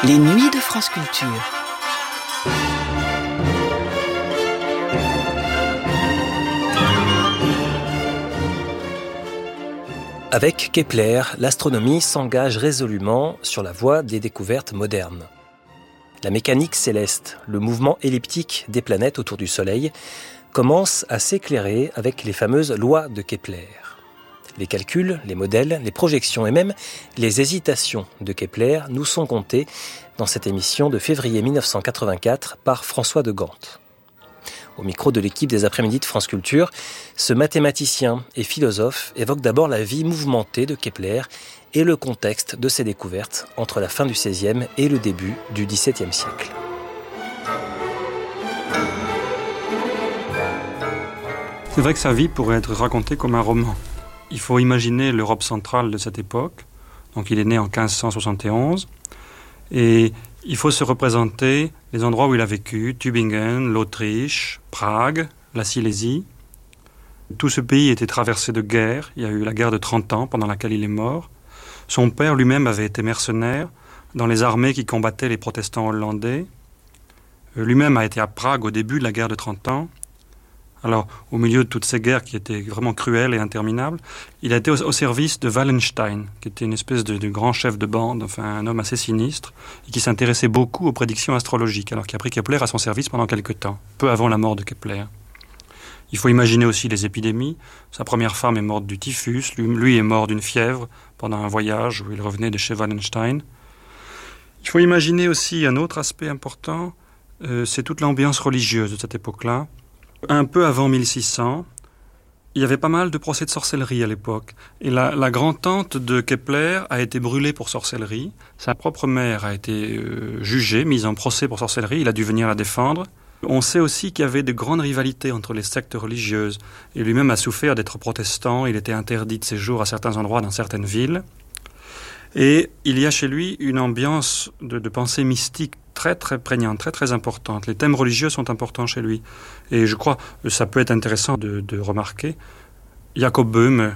Les nuits de France Culture. Avec Kepler, l'astronomie s'engage résolument sur la voie des découvertes modernes. La mécanique céleste, le mouvement elliptique des planètes autour du Soleil, commence à s'éclairer avec les fameuses lois de Kepler. Les calculs, les modèles, les projections et même les hésitations de Kepler nous sont contés dans cette émission de février 1984 par François de Gant. Au micro de l'équipe des après-midi de France Culture, ce mathématicien et philosophe évoque d'abord la vie mouvementée de Kepler et le contexte de ses découvertes entre la fin du XVIe et le début du XVIIe siècle. C'est vrai que sa vie pourrait être racontée comme un roman. Il faut imaginer l'Europe centrale de cette époque. Donc il est né en 1571. Et il faut se représenter les endroits où il a vécu, Tübingen, l'Autriche, Prague, la Silésie. Tout ce pays était traversé de guerres. Il y a eu la guerre de 30 ans pendant laquelle il est mort. Son père lui-même avait été mercenaire dans les armées qui combattaient les protestants hollandais. Lui-même a été à Prague au début de la guerre de 30 ans. Alors, au milieu de toutes ces guerres qui étaient vraiment cruelles et interminables, il a été au service de Wallenstein, qui était une espèce de grand chef de bande, enfin un homme assez sinistre, et qui s'intéressait beaucoup aux prédictions astrologiques, alors qu'il a pris Kepler à son service pendant quelque temps, peu avant la mort de Kepler. Il faut imaginer aussi les épidémies. Sa première femme est morte du typhus, lui est mort d'une fièvre pendant un voyage où il revenait de chez Wallenstein. Il faut imaginer aussi un autre aspect important, c'est toute l'ambiance religieuse de cette époque-là. Un peu avant 1600, il y avait pas mal de procès de sorcellerie à l'époque. Et la grand-tante de Kepler a été brûlée pour sorcellerie. Sa propre mère a été jugée, mise en procès pour sorcellerie. Il a dû venir la défendre. On sait aussi qu'il y avait de grandes rivalités entre les sectes religieuses. Et lui-même a souffert d'être protestant. Il était interdit de séjour à certains endroits dans certaines villes. Et il y a chez lui une ambiance de pensée mystique très très prégnante, très très importante. Les thèmes religieux sont importants chez lui. Et je crois que ça peut être intéressant de remarquer. Jacob Böhme,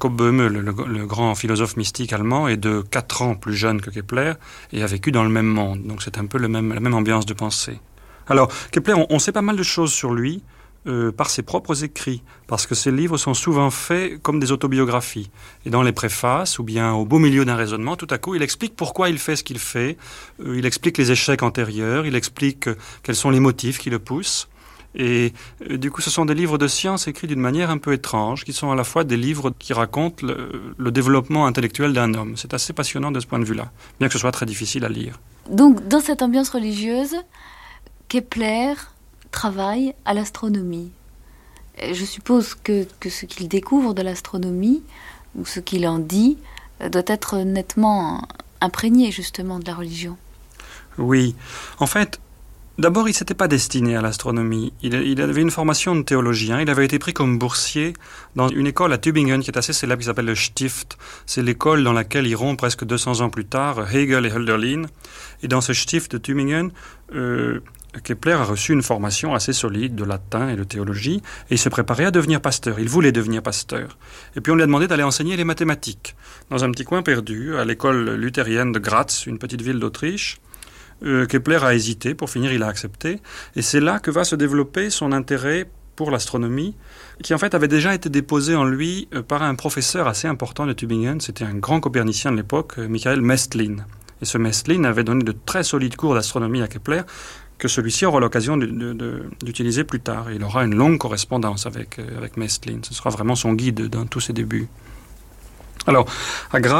le grand philosophe mystique allemand, est de 4 ans plus jeune que Kepler et a vécu dans le même monde. Donc c'est un peu la même ambiance de pensée. Alors Kepler, on sait pas mal de choses sur lui, par ses propres écrits, parce que ses livres sont souvent faits comme des autobiographies. Et dans les préfaces, ou bien au beau milieu d'un raisonnement, tout à coup, il explique pourquoi il fait ce qu'il fait, il explique les échecs antérieurs, il explique quels sont les motifs qui le poussent. Et du coup, ce sont des livres de science écrits d'une manière un peu étrange, qui sont à la fois des livres qui racontent le développement intellectuel d'un homme. C'est assez passionnant de ce point de vue-là, bien que ce soit très difficile à lire. Donc, dans cette ambiance religieuse, Kepler travaille à l'astronomie. Je suppose que ce qu'il découvre de l'astronomie, ou ce qu'il en dit, doit être nettement imprégné justement de la religion. Oui. En fait, d'abord, il ne s'était pas destiné à l'astronomie. Il avait une formation de théologien. Il avait été pris comme boursier dans une école à Tübingen qui est assez célèbre, qui s'appelle le Stift. C'est l'école dans laquelle iront presque 200 ans plus tard Hegel et Hölderlin. Et dans ce Stift de Tübingen, Kepler a reçu une formation assez solide de latin et de théologie, et il se préparait à devenir pasteur. Il voulait devenir pasteur. Et puis on lui a demandé d'aller enseigner les mathématiques dans un petit coin perdu, à l'école luthérienne de Graz, une petite ville d'Autriche. Kepler a hésité, pour finir il a accepté, et c'est là que va se développer son intérêt pour l'astronomie, qui en fait avait déjà été déposé en lui par un professeur assez important de Tübingen. C'était un grand copernicien de l'époque, Michael Maestlin. Et ce Maestlin avait donné de très solides cours d'astronomie à Kepler, que celui-ci aura l'occasion d'utiliser plus tard. Il aura une longue correspondance avec Maestlin. Ce sera vraiment son guide dans tous ses débuts. Alors, à Graz,